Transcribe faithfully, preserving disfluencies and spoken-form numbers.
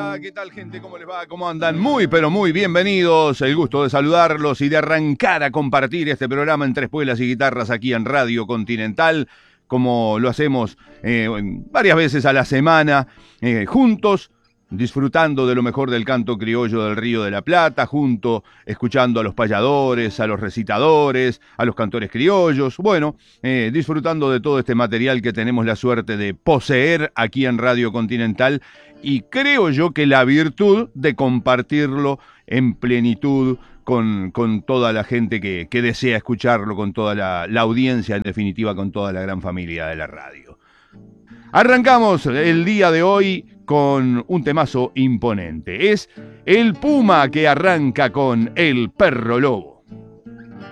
Hola, ¿qué tal, gente? ¿Cómo les va? ¿Cómo andan? Muy, pero muy bienvenidos. El gusto de saludarlos y de arrancar a compartir este programa en Tres Puelas y Guitarras aquí en Radio Continental, como lo hacemos eh, varias veces a la semana, eh, juntos, disfrutando de lo mejor del canto criollo del Río de la Plata, junto, escuchando a los payadores, a los recitadores, a los cantores criollos, bueno, eh, disfrutando de todo este material que tenemos la suerte de poseer aquí en Radio Continental, y creo yo que la virtud de compartirlo en plenitud con, con toda la gente que, que desea escucharlo, con toda la, la audiencia, en definitiva, con toda la gran familia de la radio. Arrancamos el día de hoy con un temazo imponente. Es el Puma que arranca con El Perro Lobo.